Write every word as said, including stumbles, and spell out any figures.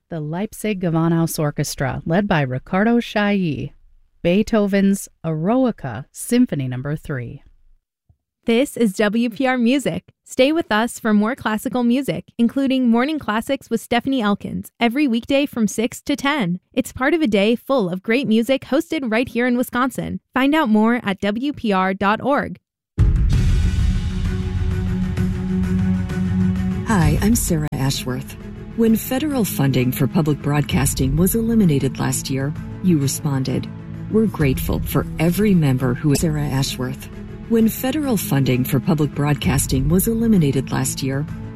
The Leipzig Gewandhaus Orchestra, led by Riccardo Chailly. Beethoven's Eroica, Symphony Number three. This is W P R Music. Stay with us for more classical music, including Morning Classics with Stephanie Elkins, every weekday from six to ten. It's part of a day full of great music hosted right here in Wisconsin. Find out more at W P R dot org. Hi, I'm Sarah Ashworth. When federal funding for public broadcasting was eliminated last year, you responded. We're grateful for every member who is Sarah Ashworth. When federal funding for public broadcasting was eliminated last year,